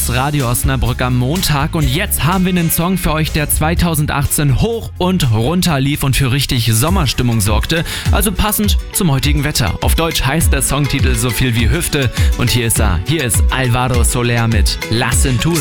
ist Radio Osnabrück am Montag und jetzt haben wir einen Song für euch, der 2018 hoch und runter lief und für richtig Sommerstimmung sorgte, also passend zum heutigen Wetter. Auf Deutsch heißt der Songtitel so viel wie Hüfte und hier ist er. Hier ist Alvaro Soler mit La Cintura.